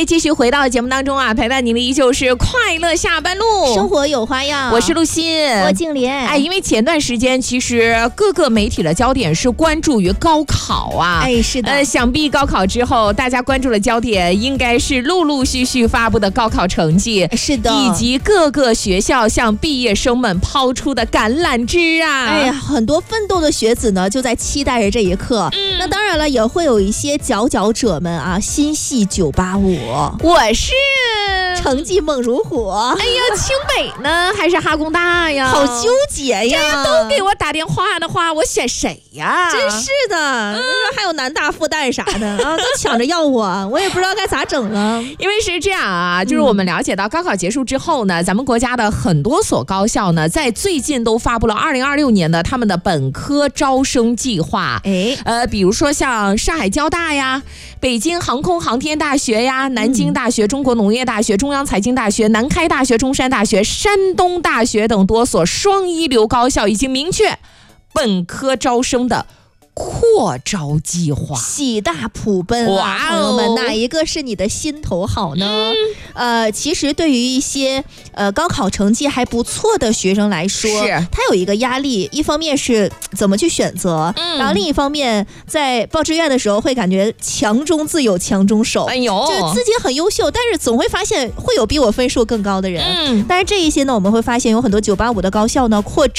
继续回到节目当中啊，陪伴您的依旧是快乐下班路， 生活有花样。 我是陆欣， 我静莲。 因为前段时间其实各个媒体的焦点是关注于高考啊， 是的， 想必高考之后，大家关注的焦点应该是陆陆续续发布的高考成绩， 是的， 以及各个学校向毕业生们抛出的橄榄枝啊。 很多奋斗的学子呢，就在期待着这一刻。那当然了，也会有一些佼佼者们啊，心系985。 我是成绩猛如火。 清北呢还是哈工大呀？ 好纠结呀！ 这个都给我打电话的话，我选谁呀？ 真是的，还有南大复旦啥的啊，都抢着要我也不知道该咋整了。 因为是这样啊，就是我们了解到高考结束之后呢，咱们国家的很多所高校呢，在最近都发布了2026年的他们的本科招生计划。比如说像上海交大呀、北京航空航天大学呀、南京大学、中国农业大学、中央财经大学、南开大学、中山大学、山东大学等多所双一流高校已经明确本科招生的扩招计划， 喜大普奔啊！朋友们，哪一个是你的心头好呢？其实对于一些高考成绩还不错的学生来说，他有一个压力，一方面是怎么去选择，然后另一方面在报志愿的时候会感觉强中自有强中手，就是自己很优秀，但是总会发现会有比我分数更高的人。但是这一些呢，我们会发现有很多985的高校呢扩